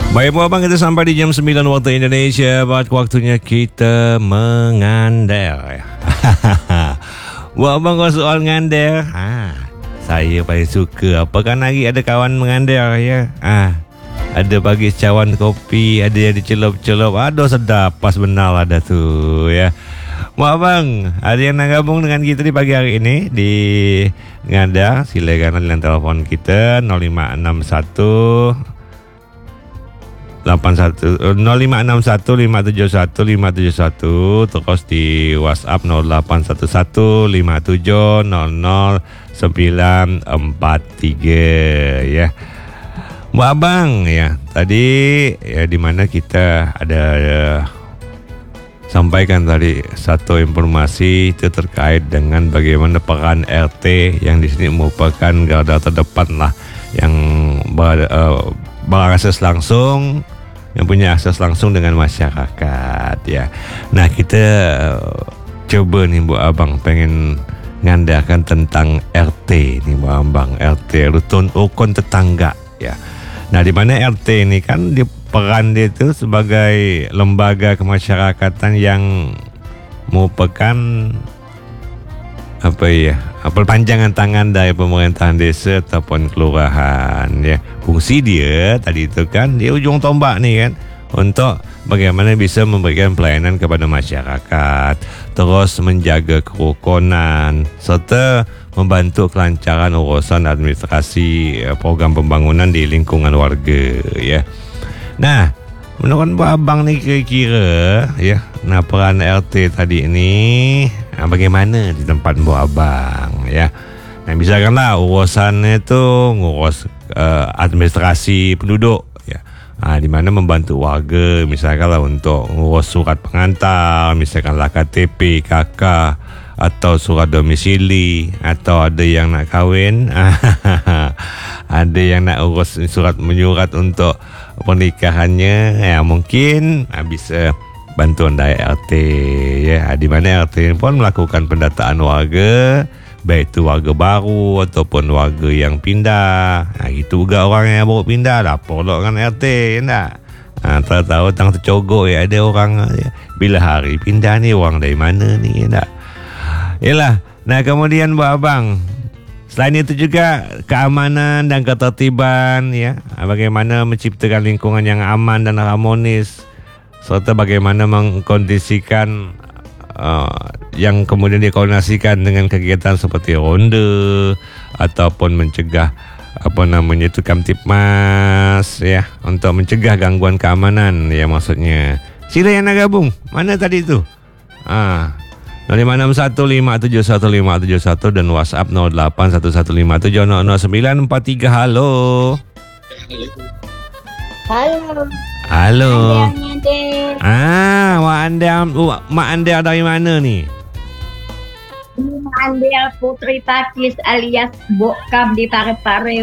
Baik, abang, kita sampai di jam 9 waktu Indonesia. Waktunya kita mengandel. Buat abang kau soal ngandel, saya paling suka. Apa kan lagi ada kawan mengandel ya. Ada bagi cawan kopi, ada yang dicelup-celup. Aduh, sedap, pas benar ada tu ya. Buat abang, ada yang nak gabung dengan kita di pagi hari ini di ngandel, silakan dengan telefon kita 0561 0561 571 terus di WhatsApp 0811 570 0943 ya. Mbak Abang ya, tadi ya di mana kita ada sampaikan tadi satu informasi itu terkait dengan bagaimana peran RT yang di sini merupakan garda terdepan lah yang berakses langsung, yang punya akses langsung dengan masyarakat ya. Nah, kita coba nih Bu Abang pengen ngandalkan tentang RT nih Bu Abang, RT rukun tetangga ya. Nah, di mana RT ini kan peran dia itu sebagai lembaga kemasyarakatan yang merupakan perpanjangan tangan dari pemerintahan desa ataupun kelurahan ya. Fungsi dia tadi itu kan dia ujung tombak nih kan untuk bagaimana bisa memberikan pelayanan kepada masyarakat, terus menjaga kerukunan serta membantu kelancaran urusan administrasi program pembangunan di lingkungan warga ya. Nah, menurut Bu Abang nih kira-kira ya, nah peran RT tadi ini bagaimana di tempat Bu Abang ya. Nah, misalkanlah urusannya itu ngurus administrasi penduduk ya. Di mana membantu warga misalkanlah untuk ngurus surat pengantar, misalkanlah KTP, KK atau surat domisili, atau ada yang nak kahwin, ada yang nak urus surat menyurat untuk pernikahannya ya, mungkin bisa bantuan dari RT ya. Di mana RT pun melakukan pendataan warga, baik itu warga baru ataupun warga yang pindah. Itu juga orang yang baru pindah lapor kan RT ya tak. Tahu-tahu tang tercogok ya, ada orang ya, bila hari pindah ni orang dari mana ni ya tak. Yalah. Nah, kemudian Bu Abang, selain itu juga keamanan dan ketertiban ya, bagaimana menciptakan lingkungan yang aman dan harmonis, serta bagaimana mengkondisikan yang kemudian dikoordinasikan dengan kegiatan seperti ronde ataupun mencegah Kamtipmas ya, untuk mencegah gangguan keamanan ya maksudnya. Sila yang nak gabung, mana tadi itu? 0561571571 dan WhatsApp 081157000943. Halo. Halo. Mak Anda dari mana ni? Mak Anda Putri Pakis alias Bokam di Pare-Pare.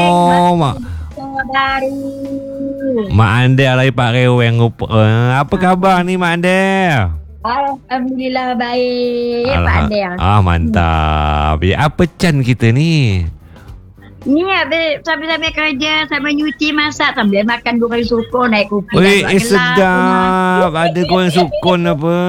Mak Anda dari Pare-Weng. Apa khabar ni Mak Anda? Alhamdulillah baik Pak Anda. Mantap. Ya, apa can kita ni? Ni sambil-sambil kerja, sambil nyuci, masak, sambil makan goreng sukun, naik kopi. Sedap. Ada goreng sukun apa?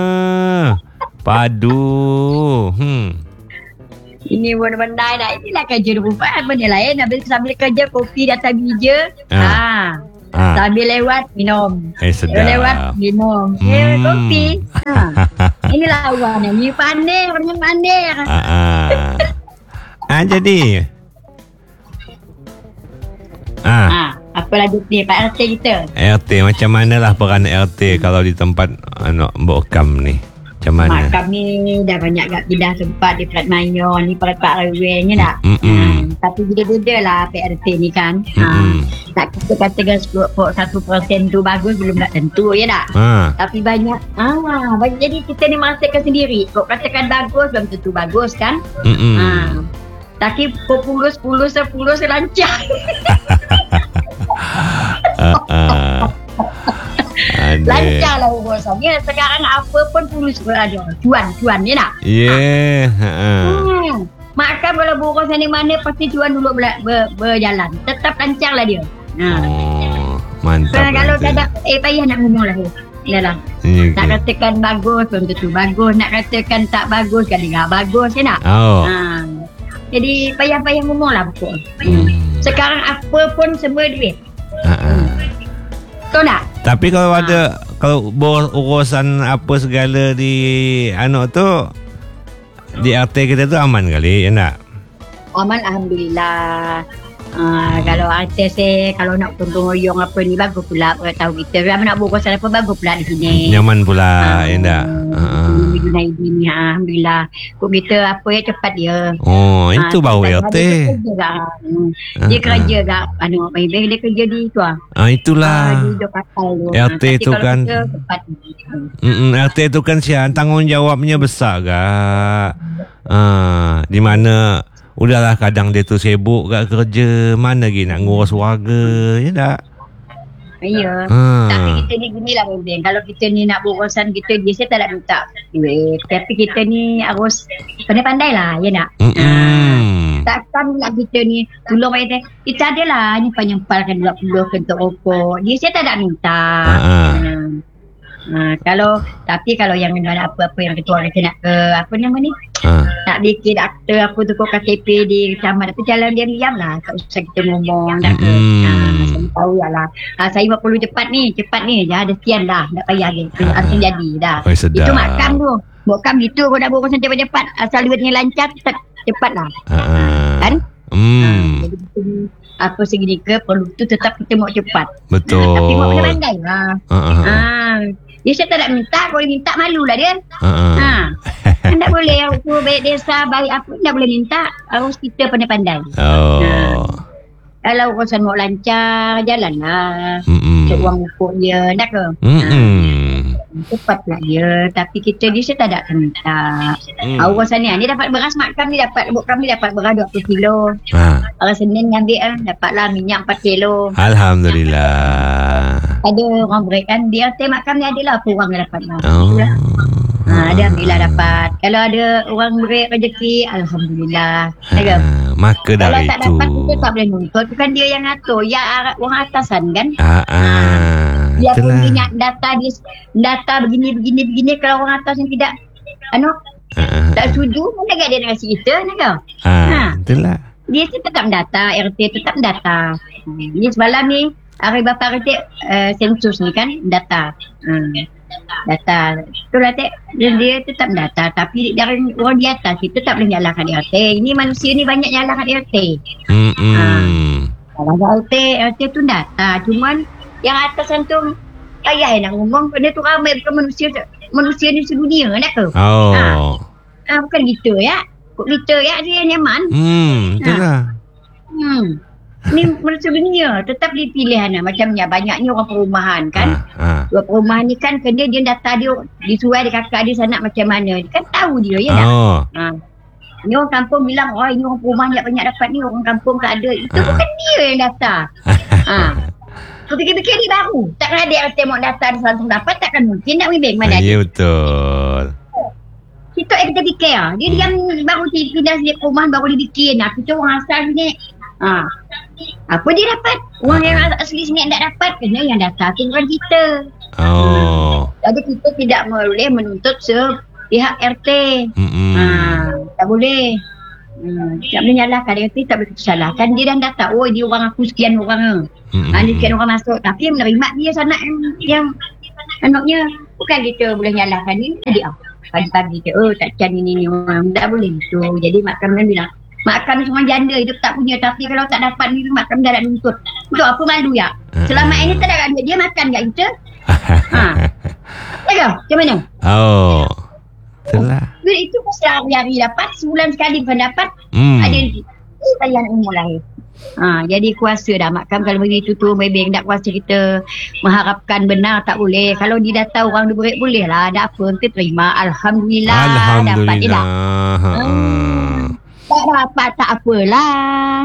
Padu. Ini benda-benda nak. Inilah kerja rumah. Benda lain. Sambil kerja kopi datang bija. Sambil lewat minum. Sedap. Lewat minum. Kopi. Inilah awalnya. Ni pandai. Orang pandai. Jadi apa lagi ni Pak RT kita? RT macam manalah peran RT kalau di tempat Mbok Kam ni? Macam mana? Mak kami dah banyak kat pindah tempat di Plat Mayor ni, Plat Rewel ni tak? Tapi beda-beda lah PRT ni kan. Tak kita katakan 1% tu bagus, belum nak tentu ya tak? Tapi banyak jadi kita ni merasakan sendiri. Kau katakan bagus, belum tentu bagus kan? Tapi pukul 10 lancar. Lancar lah urusannya. Sekarang apa pun tulus ada. Cuan ni nak? Makan kalau berurusan di mana pasti cuan dulu berjalan. Tetap lancar lah dia. Mantap. Kalau tak ada, payah nak ngomong lah. Dah lah. Nak katakan bagus, belum tentu bagus. Nak katakan tak bagus, kali tak bagus, ya tak? Jadi payah-payah ngomong lah pokok. Sekarang apa pun semua duit. Betul tak? Tapi kalau ada, kalau urusan apa segala di tu, di RT kita tu aman kali, ya tak? Aman, Alhamdulillah. Kalau artis kalau nak untung royong apa ni bagus pula tahu kita. Kalau nak berurusan apa bagus pula di sini. Nyaman pula, ya tak? Ini Alhamdulillah. Kok kita apa ya cepat dia. Oh, itu baru RT. Dia kerja kat dia kerja di tu itulah. RT tu kan. RT tu kan sian tanggungjawabnya besar gak. Di mana udahlah kadang dia tu sibuk kat kerja, mana lagi nak ngurus warga, ya tak? Ya. Tapi kita ni ginilah Bang. Kalau kita ni nak berurusan kita, dia saya tak nak minta duit. Tapi kita ni harus pandai-pandai lah, ya tak? Takkan nak kita ni tolong bayar. Kita adalah ni penyempalkan 20 kentuk rokok. Dia saya tak nak minta. Kalau yang mana apa-apa yang ketua kita nak ke apa nama ni nak bikin akta apa tu KTP di kecamatan, tapi jalan diam-diam lah, tak usah kita ngomong dah ke. Saya tahu lah saya perlu cepat ni dah ada sekian dah, tak payah lagi akan jadi dah. Itu makam tu makam gitu, kau nak berurusan cepat-cepat asal duitnya lancar cepat lah kan. Jadi apa segini ke perlu tu tetap kita mau cepat. Betul. Tapi mau pandai lah. Dia saya tak nak minta, kalau minta malu lah dia. Kan tak boleh aku baik desa, baik apa, tak boleh minta. Harus kita pandai-pandai. Kalau urusan mau lancar, jalan lah. Cik wang ukur dia, tak ke? Cepatlah dia. Tapi kita dia tak ada minta. Urusan ni dapat beras makan ni, dapat kami dapat beras 20 kilo. Hari Senin ambil dapatlah minyak 4 kilo. Alhamdulillah. Ada orang break kan, dia makan ni adalah apa orang dapat lah. Ada Alhamdulillah dapat. Kalau ada orang break rezeki, Alhamdulillah. Maka dari kalau tak itu dapat kita tak boleh nuntut. Bukan dia yang atur, ya orang atasan kan. Dia punya data begini. Kalau orang atas yang tidak tak setuju, mana dia nak kasi kita, nak? Itulah. Dia tetap mendata, RT tetap mendata. Ini semalam ni hari bapa RT sensus ni kan data. Data. Itulah dia tetap mendata, tapi dari orang di atas kita tak boleh nyalahkan RT. Ini manusia ni banyak nyalahkan RT. Kalau RT tu data, cuman yang atasan tu payah nak ngomong, benda tu ramai bukan manusia ni sedunia nak ke? Bukan gitu ya. Kok kita ya dia nyaman. Itulah. Ni manusia dunia tetap dipilih macamnya banyaknya orang perumahan kan. Orang perumahan ni kan kena dia data dia disuai dia kakak dia sana macam mana. Dia kan tahu dia ya tak? Ni orang kampung bilang ini orang perumahan yang banyak dapat ni, orang kampung tak ada. Itu bukan dia yang data. Kau fikir-fikir ni baru. Takkan ada RT mau data dia langsung dapat, takkan mungkin nak wibeng mana. Ya betul. Kita kita fikir dia diam baru pindah sini perumahan baru dia fikir kita orang asal sini. Apa dia dapat? Orang yang asli sini tak dapat, kena yang data tu bukan kita. Jadi kita tidak boleh menuntut pihak RT. Tak boleh. Tak boleh nyalahkan RT, tak boleh salahkan dia dan data. Dia orang aku sekian orang. Ada sekian orang masuk, tapi yang menerima dia sana yang anaknya bukan kita boleh nyalahkan ni. Jadi pagi-pagi ke tak can ini orang tak boleh gitu. Jadi mak kami bilang mak kami semua janda hidup tak punya, tapi kalau tak dapat ni mak kami dah nak nuntut. Untuk apa malu ya? Selama ini tak ada dia makan kat kita. Macam mana? Itulah. Itu sehari-hari dapat, sebulan sekali bukan dapat. Ada saya nak umur lahir. Jadi kuasa dah makam kalau begitu tu bebeng tak kuasa kita mengharapkan benar tak boleh. Kalau di data orang diberi boleh lah, ada apa kita terima. Alhamdulillah. Dapat dia dah. Tak dapat tak apalah.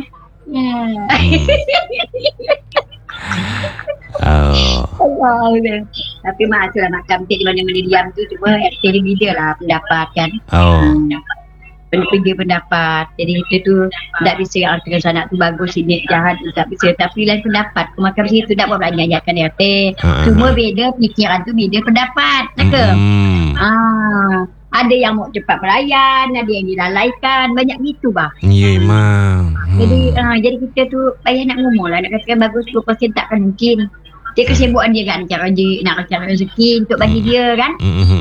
Tapi masalah makam di mana-mana diam tu cuma televisor lah pendapat kan. Beda pendapat. Jadi kita tu tak bisa artikan sanak tu bagus, ini jahat tu tak bisa. Tapi lain pendapat. Maka situ tak buat ingatkan RT. Cuma beda fikiran tu, beda pendapat. Tak ke? Ada yang mau cepat pelayan, ada yang dilalaikan, banyak gitu bah. Ya memang. Jadi kita tu payah nak ngomong lah, nak katakan bagus 10% takkan mungkin. Dia kesibukan dia kan nak cari rezeki untuk bagi dia kan.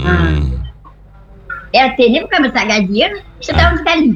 RT ni bukan besar gaji ya, setahun sekali.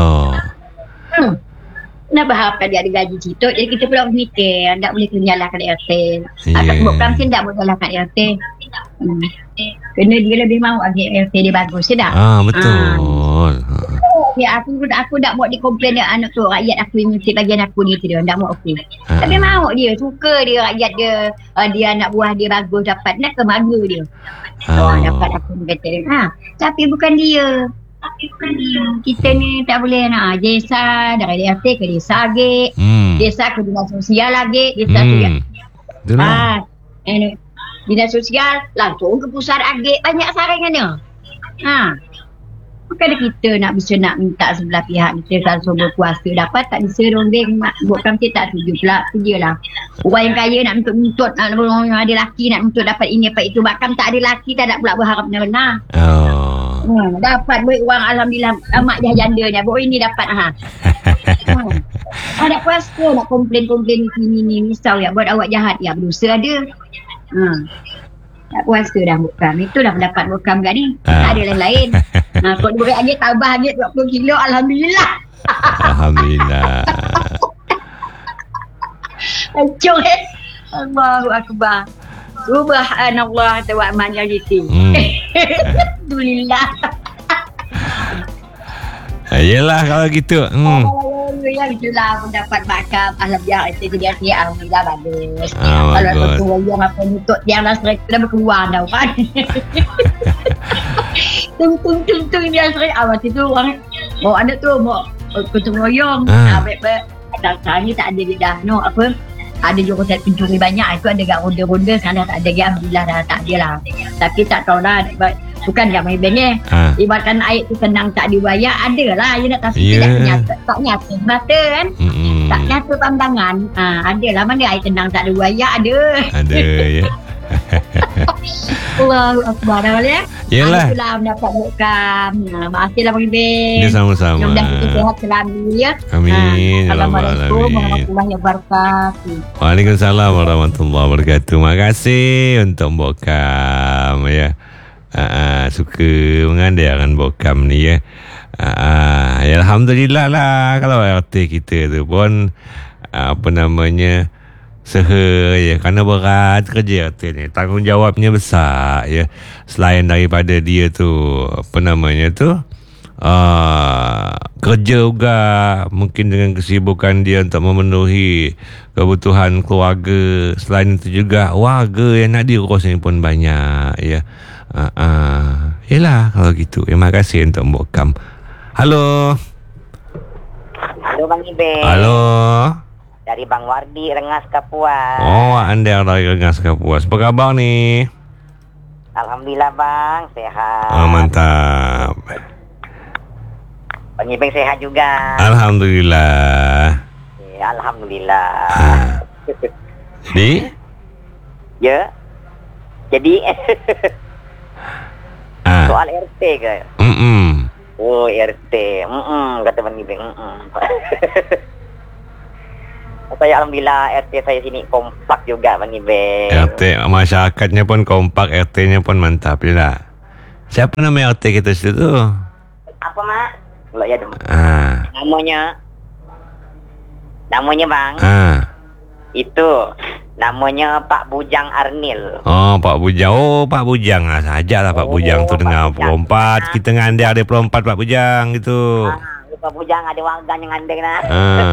Nak berharapkan dia ada gaji situ, jadi kita pula mikir tak boleh menyalahkan RT. Atau sebab kamsin tak boleh menyalahkan RT. Kena dia lebih mahu agar RT dia bagus, ya tak? Betul. Aku tak mau dikomplain anak tu, rakyat aku yang mesti bagian aku ni tu dia, tak mau aku. Tapi mahu dia, suka dia rakyat dia, dia anak buah dia bagus dapat, nak kemaga dia. Dapat aku kata, tapi bukan dia. Kita ni tak boleh nak desa dari RT ke desa lagi, desa ke dinas sosial lagi, desa sosial. Dinas sosial langsung ke pusat lagi, banyak saringannya. Bukan kita nak bisa nak minta sebelah pihak kita langsung berkuasa dapat, tak bisa dong bukan kita tak setuju pula. Setujulah orang yang kaya nak menuntut, ada laki nak menuntut dapat ini apa itu, bahkan tak ada laki tak ada pula berharap benar-benar. Dapat buat orang alhamdulillah, amat dah jandanya buat ini dapat ada kuasa nak komplain ni misal ya buat awak jahat ya, berdosa ada. Tak puasa dah bukam. Itulah pendapat bukam kat ni. Tak ada lain-lain. Kau duit lagi tambah lagi 20 kilo. Alhamdulillah. Alhamdulillah. Hancur Allahu Akbar. Subhanallah wa amannya gitu. Alhamdulillah. Yelah kalau gitu. Itulah pendapat bakam. Alhamdulillah itu dia alhamdulillah bagus. Kalau betul yang apa untuk yang dah straight dah berkeluar dah kan. Tung dia straight awak itu orang mau ada tu mau gotong royong. Baik-baik. Sekarang ni tak ada dia dah. No apa? Ada juga saya pencuri banyak. Itu ada gak ronda-ronda sekarang tak ada. Alhamdulillah dah tak ada lah. Tapi tak tahu lah. Bukan kat main bank ni. Ibaratkan air tu senang tak dibayar, ada lah. You nak tapi tak nyata mata kan. Tak nyata pandangan. Ada lah, mana air senang tak dibayar, ada. Ada ya. Allahu Akbar ya. Yelah. Itulah mendapat bukam. Maafkanlah Bang Ibn. Ya sama-sama. Mudah-mudahan kita sihat selalu ya. Amin. Assalamualaikum warahmatullahi wabarakatuh. Waalaikumsalam warahmatullahi wabarakatuh. Terima kasih untuk bukam ya. Suka mengandaikan bokam ni ya. Ya alhamdulillah lah kalau RT kita tu pun seha ya, kerana berat kerja RT ni, tanggungjawabnya besar ya. Selain daripada dia tu kerja juga, mungkin dengan kesibukan dia untuk memenuhi kebutuhan keluarga. Selain itu juga warga yang nak diurus ni pun banyak ya. Yelah kalau gitu. Terima kasih untuk Mbok Kam. Halo Bang Ibe. Halo. Dari Bang Wardi, Rengas Kapuas. Anda dari Rengas Kapuas. Apa khabar ni? Alhamdulillah Bang, sehat. Mantap. Bang Ibe sehat juga. Alhamdulillah. Ya, alhamdulillah. Jadi? Ya. Jadi soal RT ke? Oh RT. Kata Bang Ibe. Saya alhamdulillah RT saya sini kompak juga Bang Ibe. RT masyarakatnya pun kompak, RT-nya pun mantap je lah. Siapa nama RT kita situ tu? Apa mak? Pula ya dong. Namanya Bang. Itu namanya Pak Bujang Arnil. Pak Bujang. Pak Bujang lah sajalah Pak Bujang tu dengar pelompat. Kita ngandai ada pelompat Pak Bujang gitu. Pak Bujang ada warga yang ngandai nah.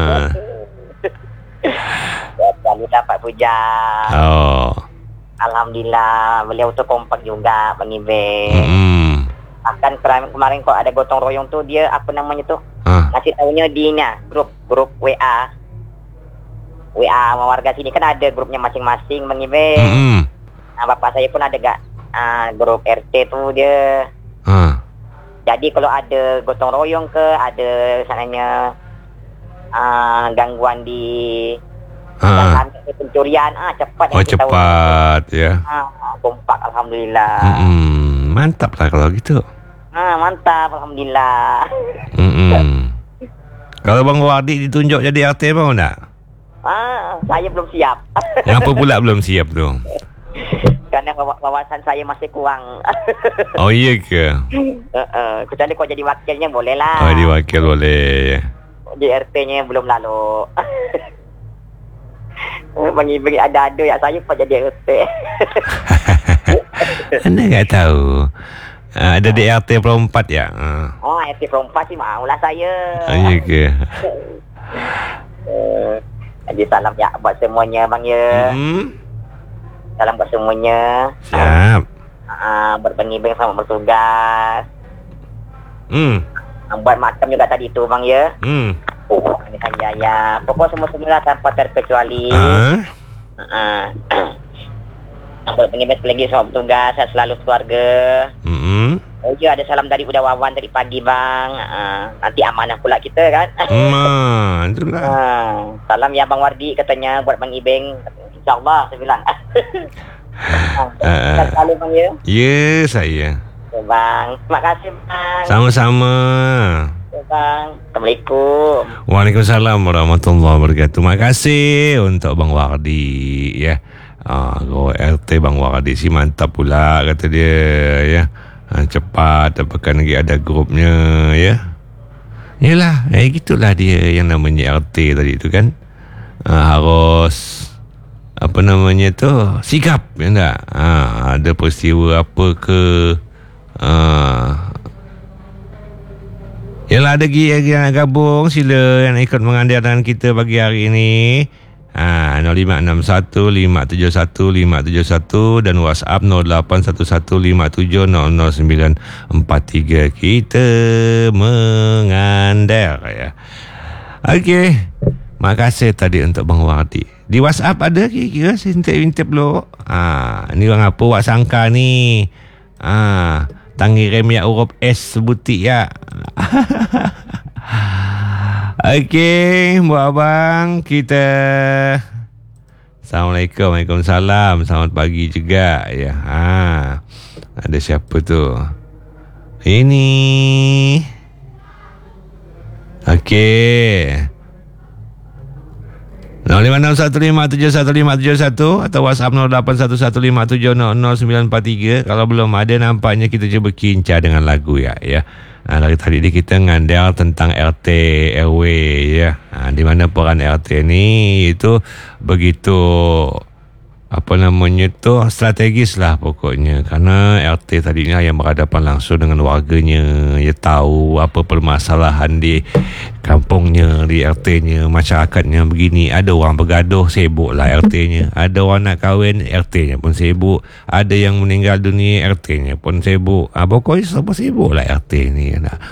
Alhamdulillah Pak Bujang. Alhamdulillah beliau tu kompak juga Bang Ibe. Bahkan kemarin kok ada gotong royong tu dia apa namanya tu? Ngasih tahunya di grup WA sama warga sini kan ada grupnya masing-masing Bang Ibe. Bapak saya pun ada grup RT tu dia. Jadi kalau ada gotong royong ke, ada sebenarnya gangguan di pencurian, cepat. Cepat ya. Kompak alhamdulillah. Mantap lah kalau gitu. Mantap alhamdulillah. Kalau Bang Wardi ditunjuk jadi RT mau tak? Saya belum siap. Kenapa pula belum siap tu? Kerana wawasan saya masih kurang. Oh iya ke? Kecuali kau jadi wakilnya boleh lah. Oh, jadi wakil boleh. Jadi RT-nya belum lalu. Bagi ada ya saya pun jadi RT. Anda tak tahu. Ada di RT Perempat ya? RT Perempat sih maulah saya. Iya ke? Jadi salam ya buat semuanya bang ya. Salam buat semuanya. Siap. Buat Bang Ibeng selamat bertugas. Buat makam juga tadi tu bang ya. Ini kan Jaya. Pokok semua-semua tanpa terkecuali. Buat Bang Ibeng lagi selamat bertugas. Saya selalu keluarga. Oh ya, ada salam dari Uda Wawan tadi pagi bang. Nanti amanah pula kita kan. Itulah. Salam ya Bang Wardi katanya buat Bang Ibeng. InsyaAllah saya bilang. Selalu bang ya. Ya saya. Bang, terima kasih bang. Sama-sama. Bang, Assalamualaikum. Waalaikumsalam warahmatullahi wabarakatuh. Terima kasih untuk Bang Wardi ya. RT Bang Wardi si mantap pula kata dia ya. Cepat, apakah lagi ada grupnya ya. Yalah, gitulah dia yang namanya RT tadi tu kan. Harus apa namanya tu, sikap ya tak? Ada peristiwa apa ke, yalah ada lagi yang nak gabung, sila yang ikut mengandai dengan kita pagi hari ini. 0561-571-571 dan WhatsApp 0811-570-0943. Kita mengandar ya. Okey. Makasih tadi untuk Bang Wardi. Di WhatsApp ada kira-kira saya intip dulu. Ni orang apa Wak Sangka ni? Tangi rem ya huruf S sebutik ya. Okey, buat abang kita. Assalamualaikum, Waalaikumsalam. Selamat pagi juga ya. Ada siapa tu? Ini. Okey. 0561571571 atau WhatsApp 081157000943. Kalau belum ada, nampaknya kita cuba kincah dengan lagu ya. Dari tadi ni kita ngandal tentang RT RW ya. Di mana peran RT ni itu begitu apa namanya tu strategis lah pokoknya, kerana RT tadinya yang berhadapan langsung dengan warganya, dia tahu apa permasalahan di kampungnya, di RT-nya, masyarakatnya begini. Ada orang bergaduh, sibuk lah RT-nya. Ada orang nak kahwin, RT-nya pun sibuk. Ada yang meninggal dunia, RT-nya pun sibuk. Pokoknya semua sibuk lah RT ni.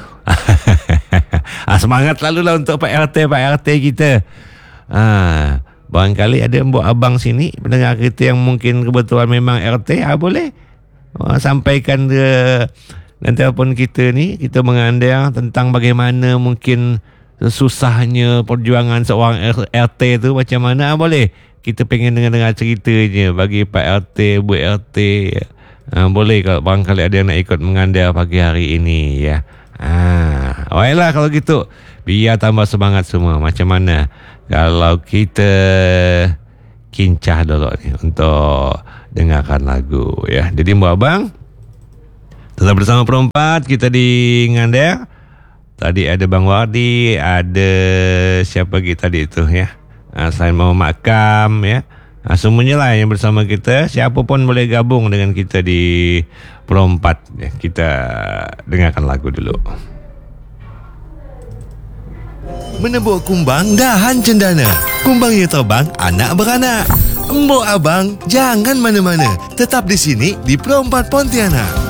Semangat lalu lah untuk Pak RT kita. Barangkali ada mbok abang sini pendengar kita yang mungkin kebetulan memang RT, boleh sampaikan ke dan telefon kita ni. Kita mengandang tentang bagaimana mungkin susahnya perjuangan seorang RT tu macam mana. Boleh kita pengen dengar ceritanya bagi Pak RT, Bu RT. Boleh kalau barangkali ada yang nak ikut mengandang pagi hari ini ya. Baiklah kalau gitu, biar tambah semangat semua. Macam mana kalau kita kincah dulu ni untuk dengarkan lagu ya. Jadi mbak abang tetap bersama Perempat, kita di Ngandar. Tadi ada Bang Wardi, ada siapa lagi tadi itu ya, selain Mama Makam ya. Semuanya lah yang bersama kita. Siapa pun boleh gabung dengan kita di Perempat ya. Kita dengarkan lagu dulu. Menebuk kumbang dahan cendana. Kumbangnya terbang, anak beranak. Mbok abang, jangan mana-mana. Tetap di sini di Perempat Pontianak.